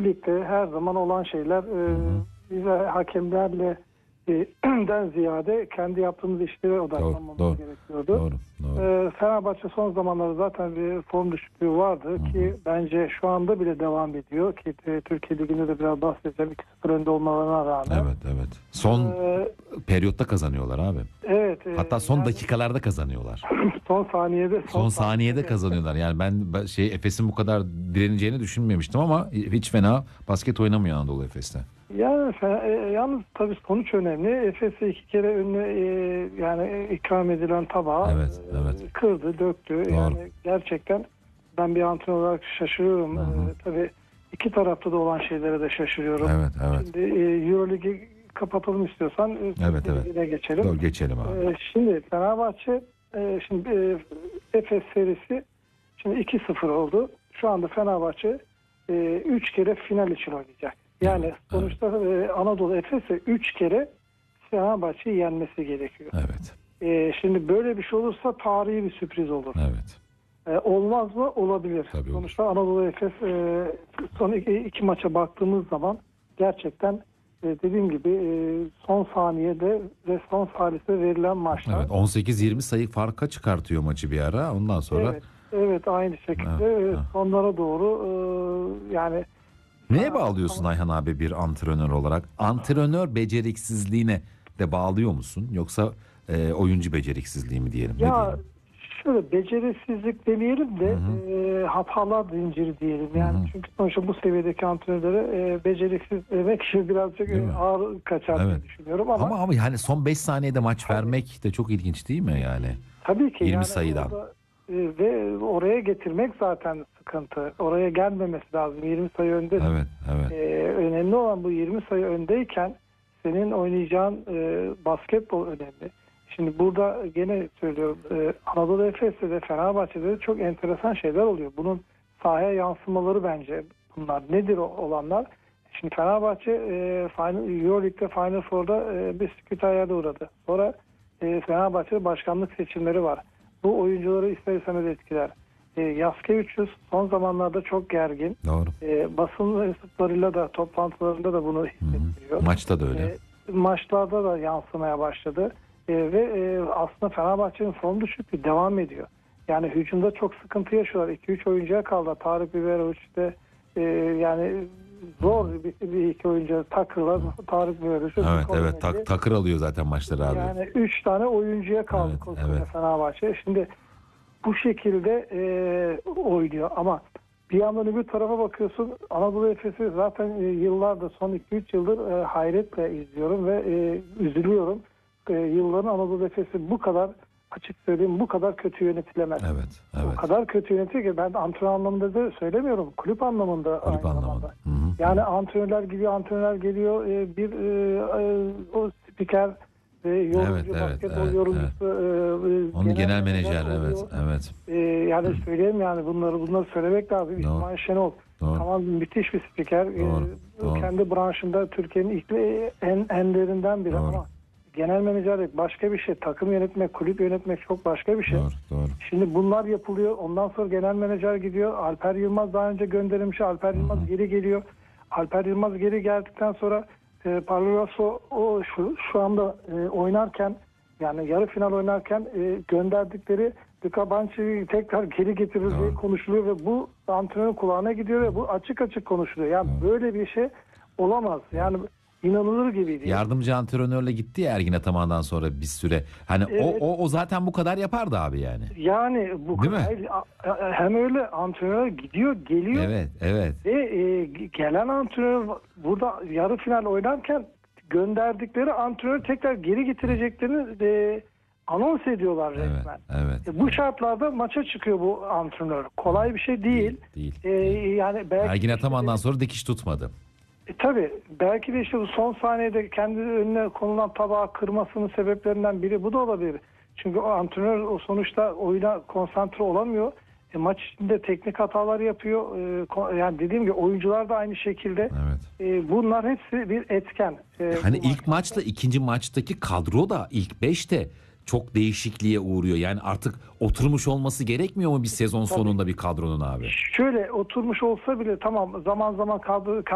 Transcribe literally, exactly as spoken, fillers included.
ligde her zaman olan şeyler. E, bize hakemlerle den ziyade kendi yaptığımız işlere odaklanmamız doğru, gerekiyordu. Doğru, doğru. Ee, Fenerbahçe son zamanlarda zaten bir form düşüklüğü vardı, hı hı, ki bence şu anda bile devam ediyor ki e, Türkiye Ligi'nde de biraz bahsedeceğim, iki sıfır önde olmalarına rağmen. Evet, evet. Son ee, periyotta kazanıyorlar abi. Evet. Hatta son yani, dakikalarda kazanıyorlar. son saniyede. Son, son saniyede, saniyede kazanıyorlar. Yani ben şey Efes'in bu kadar direneceğini düşünmemiştim ama hiç fena basket oynamıyor Anadolu Efes'te. Yani e, yalnız tabii sonuç önemli. Efes'e iki kere önüne e, yani ikram edilen tabağı evet, evet. E, kırdı, döktü. Doğru. Yani gerçekten ben bir antrenör olarak şaşırıyorum. E, tabii iki tarafta da olan şeylere de şaşırıyorum. Evet, evet. Şimdi e, Euroligi kapatalım istiyorsan. E, evet, evet. geçelim. Doğru, geçelim abi. E, şimdi Fenerbahçe e, şimdi e, Efes serisi şimdi iki sıfır oldu. Şu anda Fenerbahçe e, üç kere final için oynayacak. Yani evet, sonuçta evet. Anadolu Efes'e üç kere Fenerbahçe'yi yenmesi gerekiyor. Evet. Ee, şimdi böyle bir şey olursa tarihi bir sürpriz olur. Evet. Ee, olmaz mı? Olabilir. Tabii sonuçta olur. Anadolu Efes e, son iki, iki maça baktığımız zaman gerçekten e, dediğim gibi e, son saniyede ve son salise verilen maçlar. Evet, on sekiz yirmi sayı farka çıkartıyor maçı bir ara. Ondan sonra. Evet, evet aynı şekilde evet, sonlara doğru e, yani. Neye bağlıyorsun Ayhan abi bir antrenör olarak? Antrenör beceriksizliğine de bağlıyor musun? Yoksa e, oyuncu beceriksizliği mi diyelim? Ya diyelim? şöyle becerisizlik demeyelim de e, hatalar zinciri diyelim. Yani hı hı. Çünkü sonuçta bu seviyedeki antrenörlere e, beceriksiz demek şimdi birazcık ağır kaçar evet. diye düşünüyorum ama. Ama abi hani son beş saniyede maç tabii. vermek de çok ilginç değil mi yani? Tabii ki. yirmi yani sayıdan. Orada, e, ve oraya getirmek zaten sıkıntı. Oraya gelmemesi lazım. yirmi sayı önde. Evet, evet. E, önemli olan bu yirmi sayı öndeyken senin oynayacağın e, basketbol önemli. Şimdi burada gene söylüyorum e, Anadolu Efes'te de Fenerbahçe'de de çok enteresan şeyler oluyor. Bunun sahaya yansımaları bence bunlar. Nedir o olanlar? Şimdi Fenerbahçe e, Final, Euroleague'de Final Four'da e, bir Kütahya'da uğradı. Sonra e, Fenerbahçe'de başkanlık seçimleri var. Bu oyuncuları ister istemez etkiler. E, Yaskevicius son zamanlarda çok gergin. Doğru. E, basın mensuplarıyla da toplantılarında da bunu hissettiriyor. Maçta da öyle. E, maçlarda da yansımaya başladı. E, ve e, aslında Fenerbahçe'nin form düşüklüğü devam ediyor. Yani hücumda çok sıkıntı yaşıyorlar. iki üç oyuncuya kaldı. Tarık Biberovic de e, yani zor bir, bir iki oyuncu takırlar. Tarık Biberovic. Evet evet tak, takır alıyor zaten maçları abi. Yani üç tane oyuncuya kaldı evet, evet. Fenerbahçe. Şimdi bu şekilde e, oynuyor ama bir yandan öbür tarafa bakıyorsun Anadolu Efes'i zaten e, yıllardır son iki üç yıldır e, hayretle izliyorum ve e, üzülüyorum. E, yılların Anadolu Efes'i bu kadar açık söyleyeyim bu kadar kötü yönetilemez. Evet, evet. O kadar kötü yönetiyor ki ben antrenör anlamında da söylemiyorum. Kulüp anlamında kulüp aynı anlamında. zamanda. Hı hı. Yani antrenörler gidiyor, antrenörler geliyor. E, bir e, e, o spiker ve yorumcu, evet, evet, basketbol evet, yorumcusu. Evet. E, Onun genel, genel menajer evet, evet. E, yani söyleyeyim yani bunları bunları söylemek lazım. Doğru. İsmail Şenol. Doğru. Tamam müthiş bir spiker. Doğru. E, Doğru. Kendi branşında Türkiye'nin ilk en enlerinden biri Doğru. ama genel menajerlik başka bir şey. Takım yönetmek, kulüp yönetmek çok başka bir şey. Doğru, doğru. Şimdi bunlar yapılıyor. Ondan sonra genel menajer gidiyor. Alper Yılmaz daha önce gönderilmiş. Alper Hı-hı. Yılmaz geri geliyor. Alper Yılmaz geri geldikten sonra e, Parlaso o şu, şu anda e, oynarken yani yarı final oynarken e, gönderdikleri Luka Banci'yi tekrar geri getirildiği konuşuluyor ve bu antrenörün kulağına gidiyor ve bu açık açık konuşuluyor. Yani Doğru. böyle bir şey olamaz. Yani İnanılır gibi değil. Yardımcı antrenörle gitti ya Ergin Ataman'dan sonra bir süre. Hani evet. o, o o zaten bu kadar yapardı abi yani. Yani bu değil kadar, mi? Hem öyle antrenör gidiyor, geliyor. Evet, evet. Ve e, gelen antrenör burada yarı final oynarken gönderdikleri antrenör tekrar geri getireceklerini e, anons ediyorlar evet, resmen. Evet. E, bu şartlarda maça çıkıyor bu antrenör. Kolay bir şey değil. Değil. E, değil. Yani belki Ergin Ataman'dan işte, sonra dikiş tutmadı. E, tabii belki de işte bu son saniyede kendi önüne konulan tabağı kırmasının sebeplerinden biri bu da olabilir. Çünkü o antrenör o sonuçta oyuna konsantre olamıyor. E, maç içinde teknik hatalar yapıyor. E, yani dediğim gibi oyuncular da aynı şekilde. Evet. E, bunlar hepsi bir etken. E, hani ilk maçla ikinci maçtaki kadro da ilk beşte çok değişikliğe uğruyor. Yani artık oturmuş olması gerekmiyor mu bir sezon Tabii. sonunda bir kadronun abi? Şöyle oturmuş olsa bile tamam zaman zaman kadro